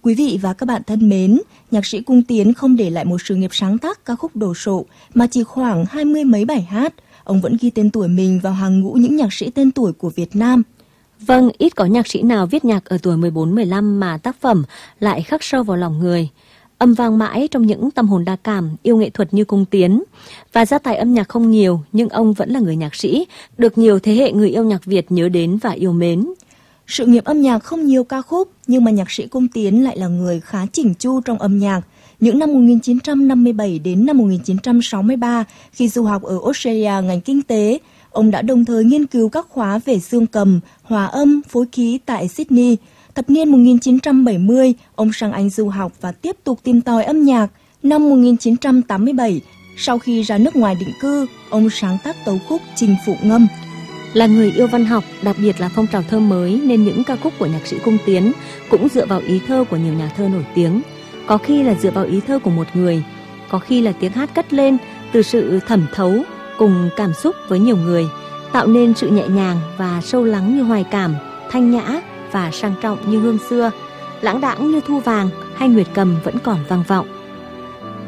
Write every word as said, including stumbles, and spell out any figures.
Quý vị và các bạn thân mến, nhạc sĩ Cung Tiến không để lại một sự nghiệp sáng tác ca khúc đồ sộ mà chỉ khoảng hai mươi mấy bài hát, ông vẫn ghi tên tuổi mình vào hàng ngũ những nhạc sĩ tên tuổi của Việt Nam. Vâng, ít có nhạc sĩ nào viết nhạc ở tuổi mười bốn mười lăm mà tác phẩm lại khắc sâu vào lòng người. Âm vang mãi trong những tâm hồn đa cảm, yêu nghệ thuật như Cung Tiến. Và gia tài âm nhạc không nhiều, nhưng ông vẫn là người nhạc sĩ, được nhiều thế hệ người yêu nhạc Việt nhớ đến và yêu mến. Sự nghiệp âm nhạc không nhiều ca khúc, nhưng mà nhạc sĩ Cung Tiến lại là người khá chỉnh chu trong âm nhạc. Những năm một nghìn chín trăm năm mươi bảy đến năm một nghìn chín trăm sáu mươi ba, khi du học ở Australia ngành kinh tế, ông đã đồng thời nghiên cứu các khóa về dương cầm, hòa âm, phối khí tại Sydney. Thập niên một nghìn chín trăm bảy mươi, ông sang Anh du học và tiếp tục tìm tòi âm nhạc. Năm một nghìn chín trăm tám mươi bảy, sau khi ra nước ngoài định cư, ông sáng tác tấu khúc Chinh Phụ Ngâm. Là người yêu văn học, đặc biệt là phong trào thơ mới, nên những ca khúc của nhạc sĩ Cung Tiến cũng dựa vào ý thơ của nhiều nhà thơ nổi tiếng. Có khi là dựa vào ý thơ của một người, có khi là tiếng hát cất lên từ sự thẩm thấu cùng cảm xúc với nhiều người, tạo nên sự nhẹ nhàng và sâu lắng như Hoài Cảm, thanh nhã và sang trọng như Hương Xưa, lãng đãng như Thu Vàng hay Nguyệt Cầm vẫn còn vang vọng.